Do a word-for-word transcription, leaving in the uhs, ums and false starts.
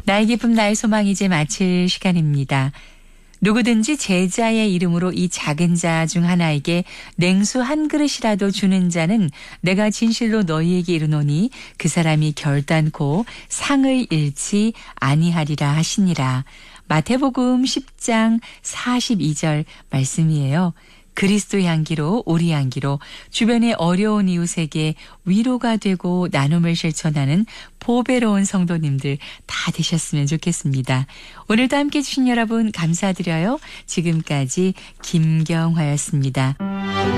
나의 기쁨 나의 소망 이제 마칠 시간입니다. 누구든지 제자의 이름으로 이 작은 자 중 하나에게 냉수 한 그릇이라도 주는 자는 내가 진실로 너희에게 이르노니 그 사람이 결단코 상을 잃지 아니하리라 하시니라. 마태복음 십 장 사십이 절 말씀이에요. 그리스도 향기로 우리 향기로 주변의 어려운 이웃에게 위로가 되고 나눔을 실천하는 보배로운 성도님들 다 되셨으면 좋겠습니다. 오늘도 함께해 주신 여러분 감사드려요. 지금까지 김경화였습니다.